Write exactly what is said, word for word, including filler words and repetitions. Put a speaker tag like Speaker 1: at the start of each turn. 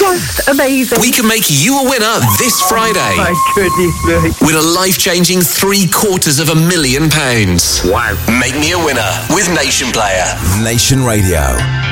Speaker 1: just amazing.
Speaker 2: We can make you a winner this Friday.
Speaker 1: My goodness me.
Speaker 2: With a life-changing three quarters of a million pounds.
Speaker 3: Wow.
Speaker 2: Make me a winner with Nation Player.
Speaker 4: Nation Radio.